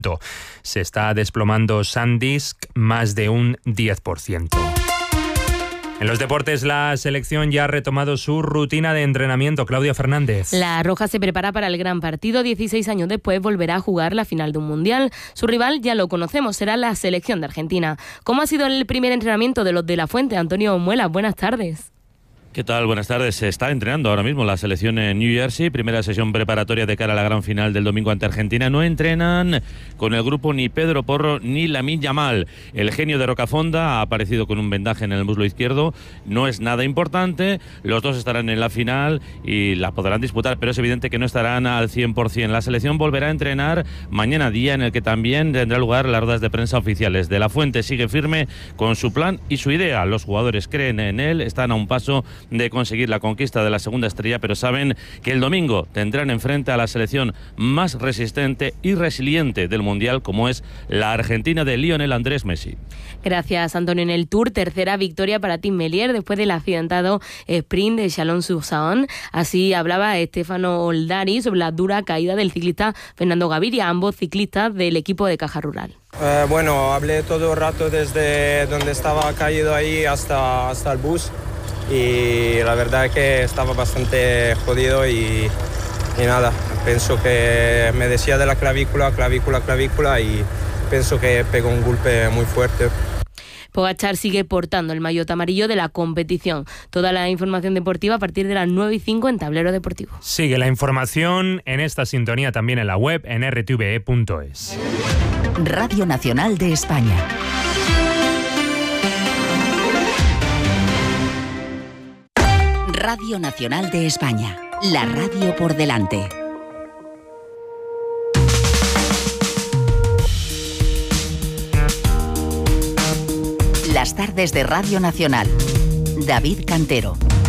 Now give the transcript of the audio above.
Se está desplomando SanDisk más de un 10%. En los deportes, la selección ya ha retomado su rutina de entrenamiento. Claudia Fernández. La Roja se prepara para el gran partido. 16 años después volverá a jugar la final de un mundial. Su rival ya lo conocemos, será la selección de Argentina. ¿Cómo ha sido el primer entrenamiento de los de la Fuente? Antonio Muelas, buenas tardes. ¿Qué tal? Buenas tardes. Se está entrenando ahora mismo la selección en New Jersey. Primera sesión preparatoria de cara a la gran final del domingo ante Argentina. No entrenan con el grupo ni Pedro Porro ni Lamine Yamal. El genio de Rocafonda ha aparecido con un vendaje en el muslo izquierdo. No es nada importante. Los dos estarán en la final y la podrán disputar, pero es evidente que no estarán al 100%. La selección volverá a entrenar mañana, día en el que también tendrá lugar las ruedas de prensa oficiales. De la Fuente sigue firme con su plan y su idea. Los jugadores creen en él, están a un paso de conseguir la conquista de la segunda estrella, pero saben que el domingo tendrán enfrente a la selección más resistente y resiliente del Mundial, como es la Argentina de Lionel Andrés Messi. Gracias, Antonio. En el Tour, tercera victoria para Tim Merlier después del accidentado sprint de Chalon-sur-Saône. Así hablaba Stefano Oldari sobre la dura caída del ciclista Fernando Gaviria, ambos ciclistas del equipo de Caja Rural. Bueno, hablé todo el rato desde donde estaba caído ahí hasta el bus. Y la verdad es que estaba bastante jodido y nada, pienso que me decía de la clavícula y pienso que pegó un golpe muy fuerte. Pogačar sigue portando el maillot amarillo de la competición. Toda la información deportiva a partir de las 9:05 en Tablero Deportivo. Sigue la información en esta sintonía también en la web en rtve.es. Radio Nacional de España. Radio Nacional de España, la radio por delante. Las tardes de Radio Nacional. David Cantero.